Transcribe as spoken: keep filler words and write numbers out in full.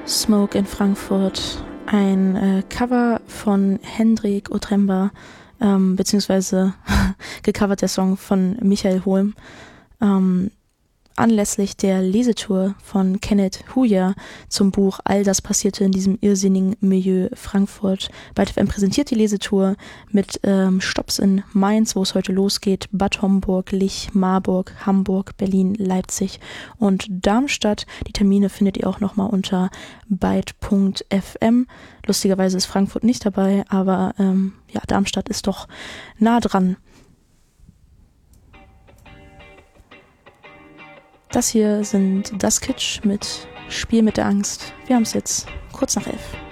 Smoke in Frankfurt, ein äh, Cover von Hendrik Otremba, ähm, beziehungsweise gecovert der Song von Michael Holm, ähm, anlässlich der Lesetour von Kenneth Huyer zum Buch All das passierte in diesem irrsinnigen Milieu Frankfurt. Byte F M präsentiert die Lesetour mit ähm, Stopps in Mainz, wo es heute losgeht, Bad Homburg, Lich, Marburg, Hamburg, Berlin, Leipzig und Darmstadt. Die Termine findet ihr auch nochmal unter byte punkt f m. Lustigerweise ist Frankfurt nicht dabei, aber ähm, ja, Darmstadt ist doch nah dran. Das hier sind Das Kitsch mit Spiel mit der Angst. Wir haben es jetzt kurz nach elf.